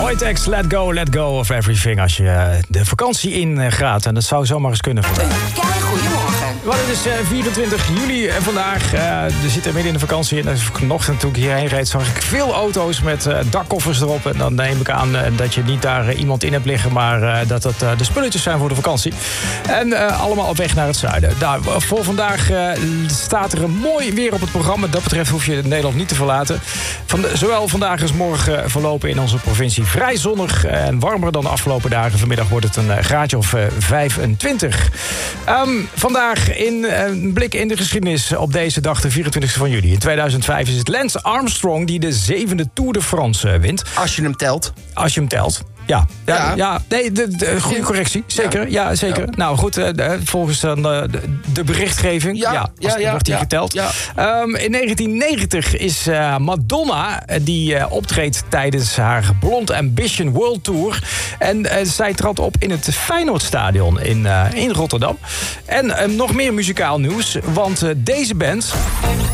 Wojtek, let go of everything als je de vakantie in gaat. En dat zou zomaar eens kunnen vandaag. Goedemorgen. Wat het is 24 juli vandaag. We zitten midden in de vakantie. En vanochtend toen ik hierheen reed zag ik veel auto's met dakkoffers erop. En dan neem ik aan dat je niet daar iemand in hebt liggen, maar dat het de spulletjes zijn voor de vakantie. En allemaal op weg naar het zuiden. Nou, voor vandaag staat er een mooi weer op het programma. Dat betreft hoef je Nederland niet te verlaten. Zowel vandaag als morgen verlopen in onze provincie vrij zonnig en warmer dan de afgelopen dagen. Vanmiddag wordt het een graadje of 25. Vandaag in een blik in de geschiedenis op deze dag, de 24e van juli. In 2005 is het Lance Armstrong die de 7e Tour de France wint. Als je hem telt. Als je hem telt. Ja. Nee, goede correctie. Zeker, ja, zeker. Ja. Nou goed, volgens de berichtgeving wordt die geteld. Ja. In 1990 is Madonna, die optreedt tijdens haar Blonde Ambition World Tour. En zij trad op in het Feyenoordstadion in Rotterdam. En nog meer muzikaal nieuws, want deze band